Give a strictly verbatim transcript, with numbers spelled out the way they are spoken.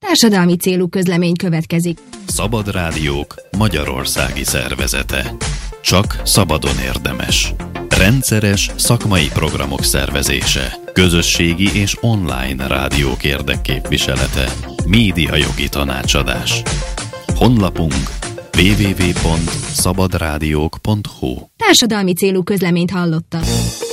Társadalmi célú közlemény következik. Szabad Rádiók magyarországi szervezete. Csak szabadon érdemes. Rendszeres szakmai programok szervezése. Közösségi és online rádiók érdekképviselete. Médiajogi tanácsadás. Honlapunk double-u double-u double-u pont szabad rádiók pont hu. Társadalmi célú közleményt hallottak.